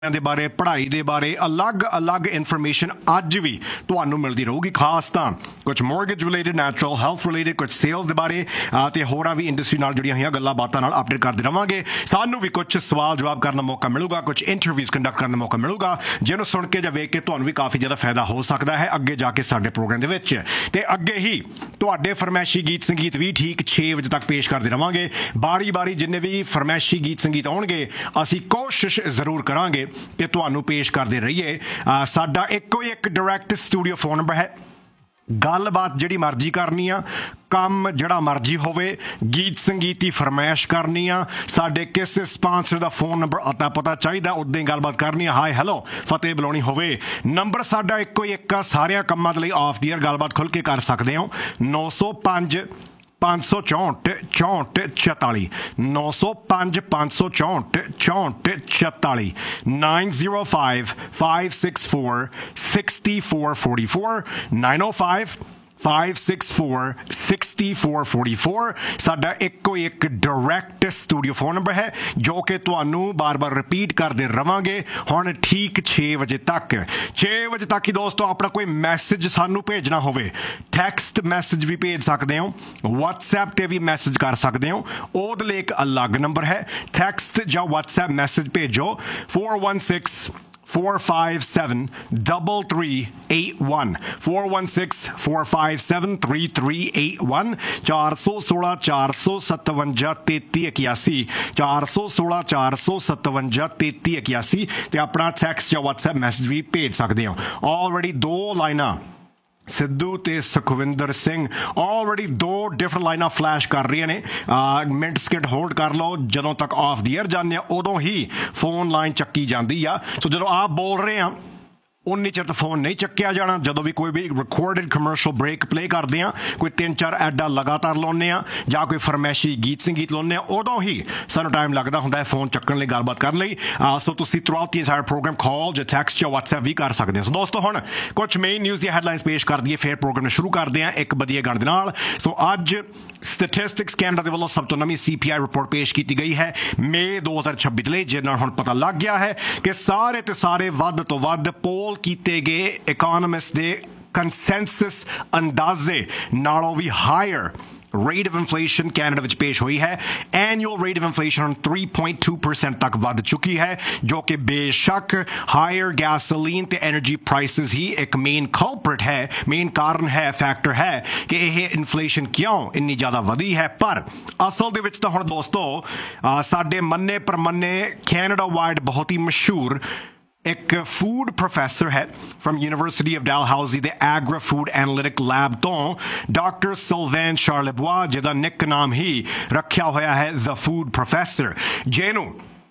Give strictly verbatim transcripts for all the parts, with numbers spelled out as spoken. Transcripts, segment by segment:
ਦੇ ਬਾਰੇ ਪੜ੍ਹਾਈ ਦੇ ਬਾਰੇ ਅਲੱਗ-ਅਲੱਗ ਇਨਫੋਰਮੇਸ਼ਨ ਅੱਜ ਵੀ ਤੁਹਾਨੂੰ ਮਿਲਦੀ ਰਹੂਗੀ। ਖਾਸ ਤਾਂ ਕੁਝ mortgage related, natural health related, ਕੁਝ ਸੇਲਸ ਦੇ ਬਾਰੇ ਤੇ ਹੋਰਾਂ ਵੀ ਇੰਡਸਟਰੀ ਨਾਲ ਜੁੜੀਆਂ ਹੋਈਆਂ ਗੱਲਾਂ ਬਾਤਾਂ ਨਾਲ ਅਪਡੇਟ ਕਰਦੇ ਰਵਾਂਗੇ। ਸਾਨੂੰ ਵੀ ਕੁਝ ਸਵਾਲ ਜਵਾਬ ਕਰਨ ਦਾ ਮੌਕਾ ਮਿਲੂਗਾ, ਕੁਝ ਇੰਟਰਵਿਊਜ਼ ਕੰਡਕਟ ਕਰਨ ਦਾ ਮੌਕਾ ਮਿਲੂਗਾ, ਜਿਹਨੂੰ ਸੁਣ ਕੇ ਜਾਂ ਵੇਖ ਕੇ ਤੁਹਾਨੂੰ ਵੀ ਕਾਫੀ ਜ਼ਿਆਦਾ ਫਾਇਦਾ ਹੋ ਸਕਦਾ ਹੈ ਅੱਗੇ ਜਾ ਕੇ ਸਾਡੇ ਪ੍ਰੋਗਰਾਮ ਦੇ ਵਿੱਚ। ਤੇ ਅੱਗੇ ਹੀ ਤੁਹਾਡੇ ਫਰਮੈਸ਼ੀ ਗੀਤ ਸੰਗੀਤ ਵੀ ਠੀਕ ਛੇ ਵਜੇ ਤੱਕ ਪੇਸ਼ ਕਰਦੇ ਰਵਾਂਗੇ। ਬਾਰੀ ਬਾਰੀ ਜਿੰਨੇ ਵੀ ਫਰਮੈਸ਼ੀ ਗੀਤ ਸੰਗੀਤ ਆਉਣਗੇ ਅਸੀਂ ਕੋਸ਼ਿਸ਼ ਜ਼ਰੂਰ ਕਰਾਂਗੇ ਕਿ ਤੁਹਾਨੂੰ ਪੇਸ਼ ਕਰਦੇ ਰਹੀਏ। ਸਾਡਾ ਇੱਕੋ ਇੱਕ ਡਾਇਰੈਕਟ ਸਟੂਡੀਓ ਫੋਨ ਨੰਬਰ ਹੈ। ਗੱਲਬਾਤ ਜਿਹੜੀ ਮਰਜ਼ੀ ਕਰਨੀ ਆ, ਕੰਮ ਜਿਹੜਾ ਮਰਜ਼ੀ ਹੋਵੇ, ਗੀਤ ਸੰਗੀਤ ਦੀ ਫਰਮਾਇਸ਼ ਕਰਨੀ ਆ, ਸਾਡੇ ਕਿਸੇ ਸਪਾਂਸਰ ਦਾ ਫੋਨ ਨੰਬਰ ਅਤਾ ਪਤਾ ਚਾਹੀਦਾ, ਉੱਦਾਂ ਹੀ ਗੱਲਬਾਤ ਕਰਨੀ ਆ, ਹਾਏ ਹੈਲੋ ਫਤਿਹ ਬੁਲਾਉਣੀ ਹੋਵੇ, ਨੰਬਰ ਸਾਡਾ ਇੱਕੋ ਹੀ ਇੱਕ ਆ। ਸਾਰਿਆਂ ਕੰਮਾਂ ਦੇ ਲਈ ਆਫ ਦੀ ਏਅਰ ਗੱਲਬਾਤ ਖੁੱਲ੍ਹ ਕੇ ਕਰ ਸਕਦੇ ਹੋ। ਨੌ ਸੌ ਪੰਜ ਪੰਜ ਸੌ ਚੌਂਹਠ ਚੌਂਹਠ ਚੁਤਾਲੀ ਨੌ ਸੌ ਪੰਜ ਪੰਜ ਸੌ ਚੌਂਹਠ ਚੌਂਹਠ ਚੁਤਾਲੀ nine zero five five six four sixty four forty four nine ਓ five five six four sixty four forty four ਸਾਡਾ ਇੱਕੋ ਇੱਕ ਡਾਇਰੈਕਟ ਸਟੂਡੀਓ ਫੋਨ ਨੰਬਰ ਹੈ, ਜੋ ਕਿ ਤੁਹਾਨੂੰ ਬਾਰ-ਬਾਰ ਰਿਪੀਟ ਕਰਦੇ ਰਵਾਂਗੇ ਹੁਣ ਠੀਕ ਛੇ ਵਜੇ ਤੱਕ। ਛੇ ਵਜੇ ਤੱਕ ਹੀ ਦੋਸਤੋ ਆਪਣਾ ਕੋਈ ਮੈਸੇਜ ਸਾਨੂੰ ਭੇਜਣਾ ਹੋਵੇ, ਟੈਕਸਟ ਮੈਸੇਜ ਵੀ ਭੇਜ ਸਕਦੇ ਹੋ, ਵਟਸਐਪ 'ਤੇ ਵੀ ਮੈਸੇਜ ਕਰ ਸਕਦੇ ਹੋ। ਉਹਦੇ ਲਈ ਇੱਕ ਅਲੱਗ ਨੰਬਰ ਹੈ। ਟੈਕਸਟ ਜਾਂ ਵਟਸਐਪ ਮੈਸੇਜ ਭੇਜੋ four one six four five seven three three eight one four one six four five seven three three eight one ਚਾਰ ਸੌ ਸੋਲਾਂ ਚਾਰ ਸੌ ਸਤਵੰਜਾ ਤੇਤੀ ਇਕਿਆਸੀ ਚਾਰ ਸੌ ਸੋਲਾਂ ਚਾਰ ਸੌ ਸਤਵੰਜਾ ਤੇਤੀ ਇਕਿਆਸੀ ਤੇ ਆਪਣਾ ਟੈਕਸਟ ਜਾਂ ਵਟਸਐਪ ਮੈਸੇਜ ਵੀ ਭੇਜ ਸਕਦੇ ਹੋ। ਆਲਰੇਡੀ ਦੋ ਲਾਈਨਾਂ ਸਿੱਧੂ ਤੇ ਸੁਖਵਿੰਦਰ ਸਿੰਘ ਆਲਰੇਡੀ ਦੋ ਡਿਫਰੈਂਟ ਲਾਈਨਾਂ ਫਲੈਸ਼ ਕਰ ਰਹੀਆਂ ਨੇ। ਮਿੰਟ ਸਕਿੰਟ ਹੋਲਡ ਕਰ ਲਓ, ਜਦੋਂ ਤੱਕ ਆਫ ਦੀ ਏਅਰ ਜਾਂਦੇ ਆ ਉਦੋਂ ਹੀ ਫੋਨ ਲਾਈਨ ਚੱਕੀ ਜਾਂਦੀ ਆ। ਸੋ ਜਦੋਂ ਆਪ ਬੋਲ ਰਹੇ ਆ ਉਨੀ ਚਿਰ ਤਾਂ ਫੋਨ ਨਹੀਂ ਚੱਕਿਆ ਜਾਣਾ। ਜਦੋਂ ਵੀ ਕੋਈ ਵੀ ਰਿਕਾਰਡਡ ਕਮਰਸ਼ੀਅਲ ਬ੍ਰੇਕ ਪਲੇ ਕਰਦੇ ਆ, ਕੋਈ ਤਿੰਨ ਚਾਰ ਐਡਾਂ ਲਗਾਤਾਰ ਲਾਉਂਦੇ ਆ ਜਾਂ ਕੋਈ ਫਰਮੈਸ਼ੀ ਗੀਤ ਸੰਗੀਤ ਲਾਉਂਦੇ ਆ, ਉਦੋਂ ਹੀ ਸਾਨੂੰ ਟਾਈਮ ਲੱਗਦਾ ਹੁੰਦਾ ਹੈ ਫੋਨ ਚੱਕਣ ਲਈ, ਗੱਲਬਾਤ ਕਰਨ ਲਈ। ਸੋ ਤੁਸੀਂ ਥਰੂਆਊਟ ਦੀ ਸਾਰਾ ਪ੍ਰੋਗਰਾਮ ਕਾਲ ਜਾਂ ਟੈਕਸਟ ਜਾਂ ਵਟਸਐਪ ਵੀ ਕਰ ਸਕਦੇ ਹੋ। ਸੋ ਦੋਸਤੋ ਹੁਣ ਕੁਝ ਮੇਨ ਨਿਊਜ਼ ਦੀਆਂ ਹੈਡਲਾਈਨਸ ਪੇਸ਼ ਕਰ ਦਈਏ, ਫਿਰ ਪ੍ਰੋਗਰਾਮ ਨੂੰ ਸ਼ੁਰੂ ਕਰਦੇ ਹਾਂ ਇੱਕ ਵਧੀਆ ਗਾਣੇ ਦੇ ਨਾਲ। ਸੋ ਅੱਜ ਸਟੈਟਿਸਟਿਕਸ ਕੈਨੇਡਾ ਦੇ ਵੱਲੋਂ ਸਭ ਤੋਂ ਨਵੀਂ ਸੀ ਪੀ ਆਈ ਰਿਪੋਰਟ ਪੇਸ਼ ਕੀਤੀ ਗਈ ਹੈ ਮਈ ਦੋ ਹਜ਼ਾਰ ਛੱਬੀ ਦੇ ਲਈ, ਜਿਹਦੇ ਨਾਲ ਹੁਣ ਪਤਾ ਲੱਗ ਗਿਆ ਹੈ ਕਿ ਸਾਰੇ ਤੇ ਸਾਰੇ ਵੱਧ ਤੋਂ ਵੱਧ ਪੋਲ ਕੀਤੇ ਗਏ ਇਕੋਨੋਮਿਸਟ ਦੇ ਕੰਸੈਂਸਸ ਅੰਦਾਜ਼ੇ ਨਾਲੋਂ ਵੀ hire rate of inflation Canada ਵਿੱਚ ਪੇਸ਼ ਹੋਈ ਹੈ। ਐਨੂਅਲ ਰੇਟ ਆਫ ਇਨਫਲੇਸ਼ਨ ਹੁਣ ਥ੍ਰੀ ਪੁਆਇੰਟ ਟੂ ਪਰਸੈਂਟ ਤੱਕ ਵੱਧ ਚੁੱਕੀ ਹੈ, ਜੋ ਕਿ ਬੇਸ਼ੱਕ ਹਾਇਰ ਗੈਸੋਲੀਨ ਤੇ ਐਨਰਜੀ ਪ੍ਰਾਈਸਿਸ ਹੀ ਇੱਕ ਮੇਨ ਕਲਪਰਟ ਹੈ, ਮੇਨ ਕਾਰਨ ਹੈ, ਫੈਕਟਰ ਹੈ ਕਿ ਇਹ ਇਨਫਲੇਸ਼ਨ ਕਿਉਂ ਇੰਨੀ ਜ਼ਿਆਦਾ ਵਧੀ ਹੈ। ਪਰ ਅਸਲ ਦੇ ਵਿੱਚ ਤਾਂ ਹੁਣ ਦੋਸਤੋ ਸਾਡੇ ਮੰਨੇ ਪਰਮੰਨੇ ਕੈਨੇਡਾ ਵਾਈਡ ਬਹੁਤ ਹੀ ਮਸ਼ਹੂਰ ਇੱਕ ਫੂਡ ਪ੍ਰੋਫੈਸਰ ਹੈ ਫਰਮ ਯੂਨੀਵਰਸਿਟੀ ਆਫ ਡੈਲਹਾਊਜ਼ੀ ਦੇ ਐਗਰਾ ਫੂਡ ਐਨਾਲਿਟਿਕ ਲੈਬ ਤੋਂ, ਡਾਕਟਰ ਸਿਲਵੈਨ ਸ਼ਾਰਲੇਬੁਆ, ਜਿਹਦਾ ਨਿਕ ਨਾਮ ਹੀ ਰੱਖਿਆ ਹੋਇਆ ਹੈ ਦ ਫੂਡ ਪ੍ਰੋਫੈਸਰ, ਜਿਹਨੂੰ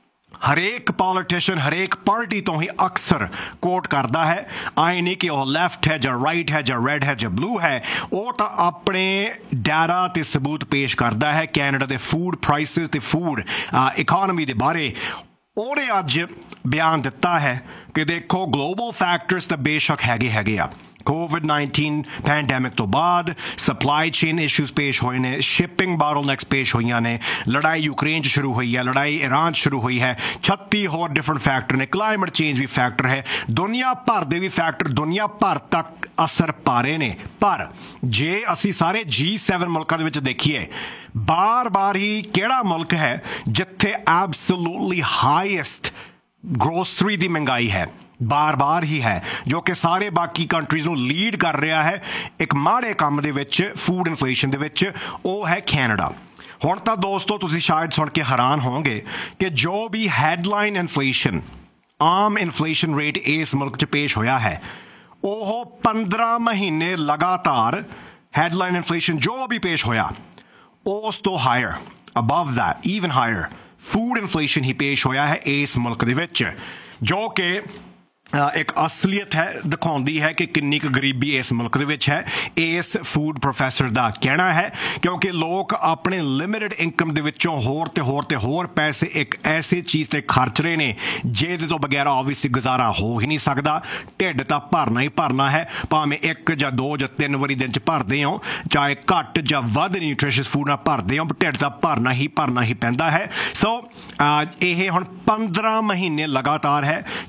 ਹਰੇਕ ਪੋਲੀਟੀਸ਼ੀਅਨ ਹਰੇਕ ਪਾਰਟੀ ਤੋਂ ਹੀ ਅਕਸਰ ਕੋਟ ਕਰਦਾ ਹੈ। ਆਈ ਨਹੀਂ ਕਿ ਉਹ ਲੈਫਟ ਹੈ ਜਾਂ ਰਾਈਟ ਹੈ ਜਾਂ ਰੈਡ ਹੈ ਜਾਂ ਬਲੂ ਹੈ, ਉਹ ਤਾਂ ਆਪਣੇ ਡਾਟਾ ਤੇ ਸਬੂਤ ਪੇਸ਼ ਕਰਦਾ ਹੈ ਕੈਨੇਡਾ ਦੇ ਫੂਡ ਪ੍ਰਾਈਸਿਸ ਤੇ ਫੂਡ ਇਕੋਨਮੀ ਦੇ ਬਾਰੇ। ਉਹਨੇ ਅੱਜ ਬਿਆਨ ਦਿੱਤਾ ਹੈ ਕਿ ਦੇਖੋ ਗਲੋਬਲ ਫੈਕਟਰਸ ਤਾਂ ਬੇਸ਼ੱਕ ਹੈਗੇ ਹੈਗੇ ਆ, ਕੋਵਿਡ ਨਾਈਨਟੀਨ ਪੈਂਡੈਮਿਕ ਤੋਂ ਬਾਅਦ ਸਪਲਾਈ ਚੇਨ ਇਸ਼ੂਜ਼ ਪੇਸ਼ ਹੋਏ ਨੇ, ਸ਼ਿਪਿੰਗ ਬਾਟਲਨੈਕਸ ਪੇਸ਼ ਹੋਈਆਂ ਨੇ, ਲੜਾਈ ਯੂਕਰੇਨ 'ਚ ਸ਼ੁਰੂ ਹੋਈ ਹੈ, ਲੜਾਈ ਇਰਾਨ 'ਚ ਸ਼ੁਰੂ ਹੋਈ ਹੈ, ਛੱਤੀ ਹੋਰ ਡਿਫਰੈਂਟ ਫੈਕਟਰ ਨੇ, ਕਲਾਈਮੇਟ ਚੇਂਜ ਵੀ ਫੈਕਟਰ ਹੈ, ਦੁਨੀਆ ਭਰ ਦੇ ਵੀ ਫੈਕਟਰ ਦੁਨੀਆ ਭਰ ਤੱਕ ਅਸਰ ਪਾ ਰਹੇ ਨੇ। ਪਰ ਜੇ ਅਸੀਂ ਸਾਰੇ ਜੀ ਸੈਵਨ ਮੁਲਕਾਂ ਦੇ ਵਿੱਚ ਦੇਖੀਏ, ਬਾਰ-ਬਾਰ ਹੀ ਕਿਹੜਾ ਮੁਲਕ ਹੈ ਜਿੱਥੇ ਐਬਸੋਲੂਟਲੀ ਹਾਈਐਸਟ ਗਰੋਸਰੀ ਦੀ ਮਹਿੰਗਾਈ ਹੈ? ਬਾਰ-ਬਾਰ ਹੀ ਹੈ, ਜੋ ਕਿ ਸਾਰੇ ਬਾਕੀ ਕੰਟਰੀਜ਼ ਨੂੰ ਲੀਡ ਕਰ ਰਿਹਾ ਹੈ ਇੱਕ ਮਾੜੇ ਕੰਮ ਦੇ ਵਿੱਚ, ਫੂਡ ਇਨਫਲੇਸ਼ਨ ਦੇ ਵਿੱਚ, ਉਹ ਹੈ ਕੈਨੇਡਾ। ਹੁਣ ਤਾਂ ਦੋਸਤੋ ਤੁਸੀਂ ਸ਼ਾਇਦ ਸੁਣ ਕੇ ਹੈਰਾਨ ਹੋਵੋਗੇ ਕਿ ਜੋ ਵੀ ਹੈਡਲਾਈਨ ਇਨਫਲੇਸ਼ਨ, ਆਮ ਇਨਫਲੇਸ਼ਨ ਰੇਟ ਇਸ ਮੁਲਕ 'ਚ ਪੇਸ਼ ਹੋਇਆ ਹੈ, ਉਹ ਪੰਦਰਾਂ ਮਹੀਨੇ ਲਗਾਤਾਰ ਹੈਡਲਾਈਨ ਇਨਫਲੇਸ਼ਨ ਜੋ ਵੀ ਪੇਸ਼ ਹੋਇਆ ਉਸ ਤੋਂ hire, above that, even hire food inflation ਹੀ ਪੇਸ਼ ਹੋਇਆ ਹੈ ਇਸ ਮੁਲਕ ਦੇ ਵਿੱਚ, ਜੋ ਕਿ ਇੱਕ ਅਸਲੀਅਤ ਹੈ, ਦਿਖਾਉਂਦੀ ਹੈ ਕਿ ਕਿੰਨੀ ਕੁ ਗਰੀਬੀ ਇਸ ਮੁਲਕ ਦੇ ਵਿੱਚ ਹੈ। ਇਸ ਫੂਡ ਪ੍ਰੋਫੈਸਰ ਦਾ ਕਹਿਣਾ ਹੈ ਕਿਉਂਕਿ ਲੋਕ ਆਪਣੇ ਲਿਮਿਟਡ ਇਨਕਮ ਦੇ ਵਿੱਚੋਂ ਹੋਰ ਤੇ ਹੋਰ ਤੇ ਹੋਰ ਪੈਸੇ ਇੱਕ ਐਸੀ ਚੀਜ਼ ਤੇ ਖਰਚ ਰਹੇ ਨੇ ਜਿਹਦੇ ਤੋਂ ਬਗੈਰ ਆਬਵੀਅਸਲੀ ਗੁਜ਼ਾਰਾ ਹੋ ਹੀ ਨਹੀਂ ਸਕਦਾ। ਢਿੱਡ ਤਾਂ ਭਰਨਾ ਹੀ ਭਰਨਾ ਹੈ, ਭਾਵੇਂ ਇੱਕ ਜਾਂ ਦੋ ਜਾਂ ਤਿੰਨ ਵਾਰੀ ਦਿਨ 'ਚ ਭਰਦੇ ਹੋ, ਚਾਹੇ ਘੱਟ ਜਾਂ ਵੱਧ ਨਿਊਟ੍ਰੀਸ਼ੀਅਸ ਫੂਡ ਨਾਲ ਭਰਦੇ ਹੋ, ਢਿੱਡ ਤਾਂ ਭਰਨਾ ਹੀ ਭਰਨਾ ਹੀ ਪੈਂਦਾ ਹੈ। ਸੋ ਇਹ ਹੁਣ ਪੰਦਰਾਂ ਮਹੀਨੇ ਲਗਾਤਾਰ ਹੈ